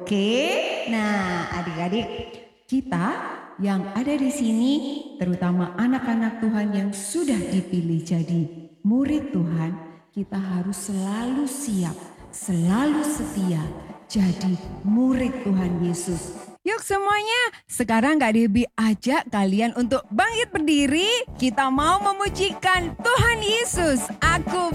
Oke, nah adik-adik, kita yang ada di sini, terutama anak-anak Tuhan yang sudah dipilih jadi murid Tuhan, kita harus selalu siap, selalu setia jadi murid Tuhan Yesus. Yuk semuanya, sekarang Kak Debbie ajak kalian untuk bangkit berdiri. Kita mau memujikan Tuhan Yesus. Aku